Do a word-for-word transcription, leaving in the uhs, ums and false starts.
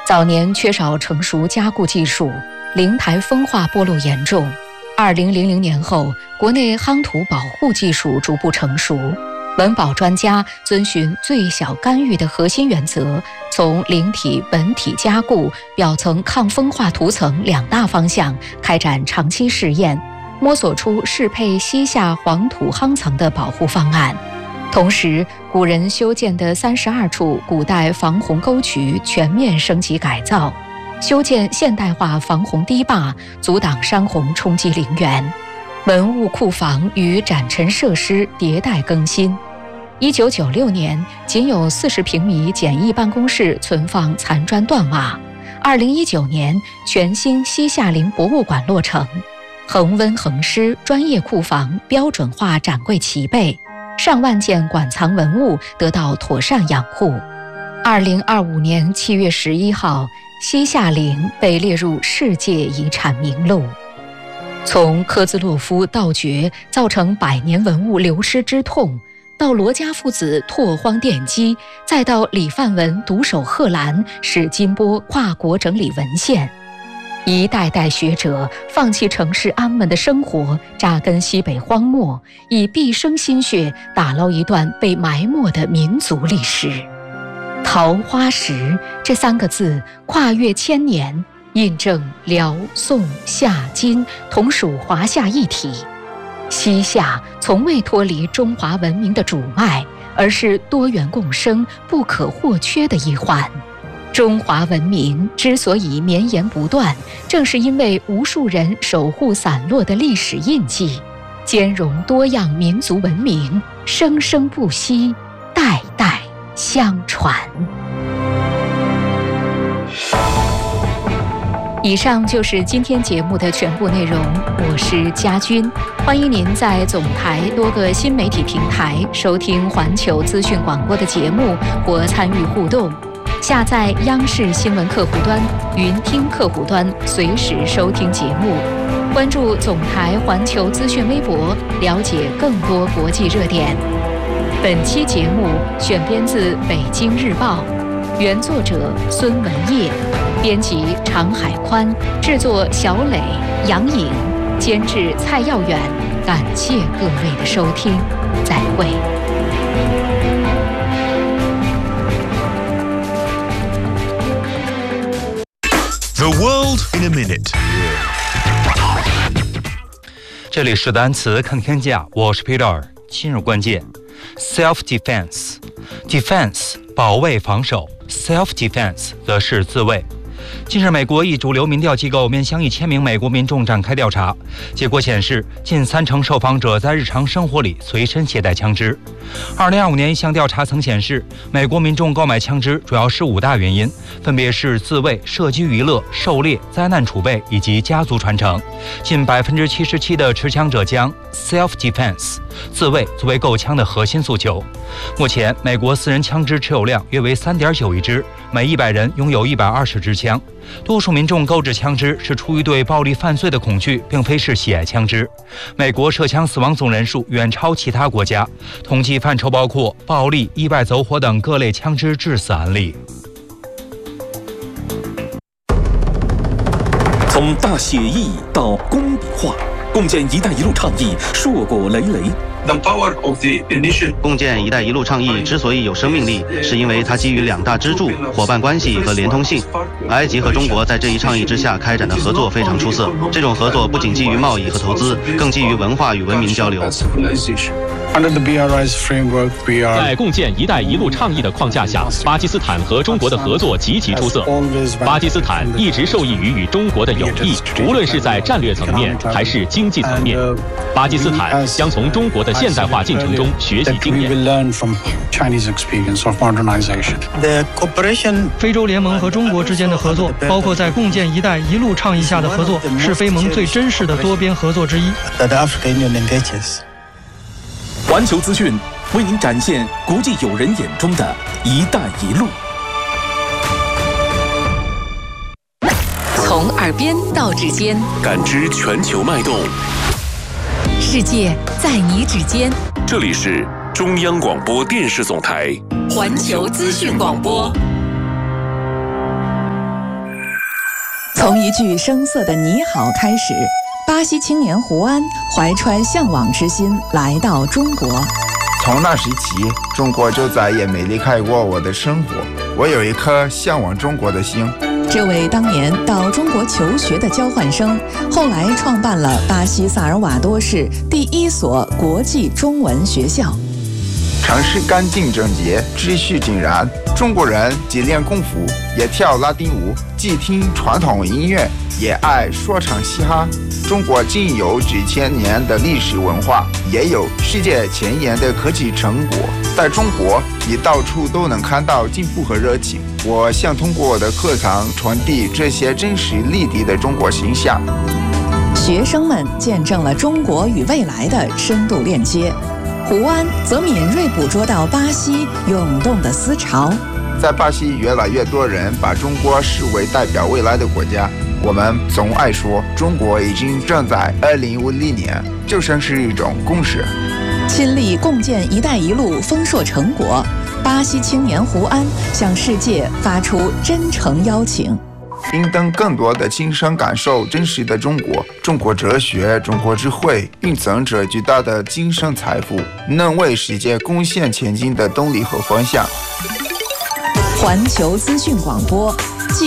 早年缺少成熟加固技术，灵台风化剥落严重。二零零零年后，国内夯土保护技术逐步成熟，文保专家遵循最小干预的核心原则，从灵体本体加固、表层抗风化涂层两大方向开展长期试验，摸索出适配西夏黄土夯层的保护方案。同时，古人修建的三十二处古代防洪沟渠全面升级改造，修建现代化防洪堤坝，阻挡山洪冲击陵园。文物库房与展陈设施迭代更新。一九九六年，仅有四十平米简易办公室存放残砖断瓦。二零一九年，全新西夏陵博物馆落成，恒温恒湿专业库房标准化展柜齐备，上万件馆藏文物得到妥善养护。二零二五年七月十一号，西夏陵被列入世界遗产名录。从科兹洛夫盗掘造成百年文物流失之痛，到罗家父子拓荒奠基，再到李范文独守贺兰，使金波跨国整理文献，一代代学者放弃城市安稳的生活，扎根西北荒漠，以毕生心血打捞一段被埋没的民族历史。桃花石这三个字跨越千年，印证辽、宋、夏、金同属华夏一体。西夏从未脱离中华文明的主脉，而是多元共生、不可或缺的一环。中华文明之所以绵延不断，正是因为无数人守护散落的历史印记，兼容多样民族文明，生生不息，代代相传。以上就是今天节目的全部内容，我是佳君，欢迎您在总台多个新媒体平台收听环球资讯广播的节目或参与互动。下载央视新闻客户端、云听客户端，随时收听节目。关注总台环球资讯微博，了解更多国际热点。本期节目选编自《北京日报》，原作者孙文业，编辑常海宽，制作小磊、杨颖，监制蔡耀远。感谢各位的收听，再会。 The world in a minute。 这里是单词看天下，我是 Peter。今日关键 ：self-defense。defense 保卫防守 ，self-defense 则是自卫。近日，美国一主流民调机构面向一千名美国民众展开调查，结果显示，近三成受访者在日常生活里随身携带枪支。二零二五年一项调查曾显示，美国民众购买枪支主要是五大原因，分别是自卫、射击娱乐、狩猎、灾难储备以及家族传承。近百分之七十七的持枪者将 self-defense 自卫作为购枪的核心诉求。目前，美国私人枪支持有量约为三点九亿支，每一百人拥有一百二十支枪。多数民众购置枪支是出于对暴力犯罪的恐惧，并非是喜爱枪支。美国涉枪死亡总人数远超其他国家，统计范畴包括暴力、意外走火等各类枪支致死案例。 从大写意到工笔画，共建“一带一路”倡议硕果累累。 共建“一带一路”倡议之所以有生命力，是因为它基于两大支柱：伙伴关系和连通性。埃及和中国在这一倡议之下开展的合作非常出色。这种合作不仅基于贸易和投资，更基于文化与文明交流。 在共建“一带一路”倡议的框架下，巴基斯坦和中国的合作极其出色。巴基斯坦一直受益于与中国的友谊，无论是在战略层面还是经济层面。巴基斯坦将从中国的现代化进程中学习经验。 非洲联盟和中国之间的合作，包括在共建“一带一路”倡议下的合作，是非盟最真实的多边合作之一。 环球资讯为您展现国际友人眼中的一带一路。 从耳边到指尖， 感知全球脉动， 世界在你指尖。 这里是中央广播电视总台环球资讯广播。 从一句生涩的你好开始，巴西青年胡安怀揣向往之心来到中国。 从那时起，中国就再也没离开过我的生活。我有一颗向往中国的心。 这位当年到中国求学的交换生，后来创办了巴西萨尔瓦多市第一所国际中文学校。 城市干净整洁，秩序井然。中国人既练功夫，也跳拉丁舞，既听传统音乐，也爱说唱嘻哈。中国既有几千年的历史文化，也有世界前沿的科技成果。在中国，你到处都能看到进步和热情。我想通过我的课堂传递这些真实立体的中国形象。 学生们见证了中国与未来的深度链接。胡安则敏锐捕捉到巴西涌动的思潮。 在巴西，越来越多人把中国视为代表未来的国家。我们总爱说，中国已经站在二零五零年，就像是一种共识。 亲历共建“一带一路”丰硕成果，巴西青年胡安向世界发出真诚邀请。 应当更多的亲身感受真实的中国，中国哲学、中国智慧蕴藏着巨大的精神财富，能为世界贡献前进的动力和方向。 环球资讯广播。